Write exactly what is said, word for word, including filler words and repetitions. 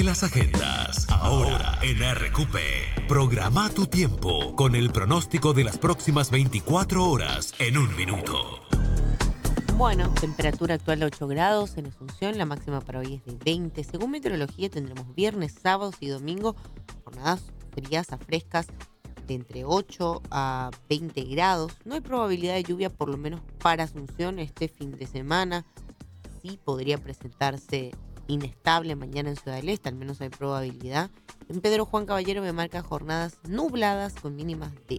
Las agendas, ahora en R Q P. Programa tu tiempo con el pronóstico de las próximas veinticuatro horas en un minuto. Bueno, temperatura actual de ocho grados en Asunción, la máxima para hoy es de veinte. Según meteorología tendremos viernes, sábados y domingo jornadas frías a frescas de entre ocho a veinte grados. No hay probabilidad de lluvia, por lo menos para Asunción, este fin de semana. Sí podría presentarse inestable mañana en Ciudad del Este, al menos hay probabilidad. En Pedro Juan Caballero me marca jornadas nubladas con mínimas de